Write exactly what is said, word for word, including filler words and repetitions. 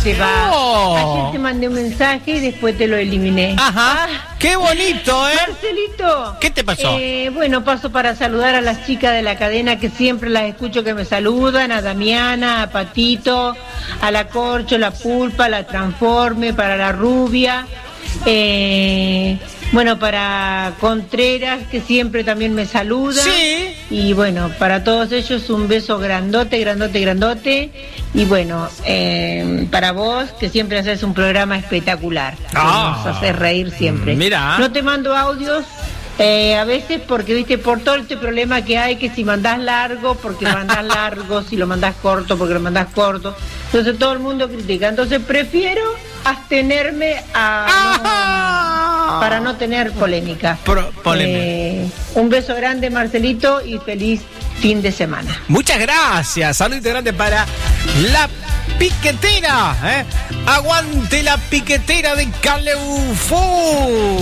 se va. No. Ayer te mandé un mensaje y después te lo eliminé. Ajá. Ah, Qué bonito, ¿eh? Marcelito. ¿Qué te pasó? Eh, bueno, paso para saludar a las chicas de la cadena que siempre las escucho que me saludan, a Damiana, a Patito, a la Corcho, la Pulpa, la Transforme, para la Rubia. Eh, bueno, para Contreras, que siempre también me saluda. Sí. Y bueno, para todos ellos un beso grandote, grandote, grandote. Y bueno, eh, para vos, que siempre haces un programa espectacular. Ah. Nos haces reír siempre. Mira. No te mando audios. Eh, a veces porque, viste, por todo este problema que hay, que si mandás largo, porque mandás largo, si lo mandás corto, porque lo mandás corto. Entonces todo el mundo critica. Entonces prefiero abstenerme a no, para no tener polémica. Pro- polémica. Eh, un beso grande, Marcelito, y feliz fin de semana. Muchas gracias. Saludo grande para la piquetera. ¿eh? Aguante la piquetera de Caleufu.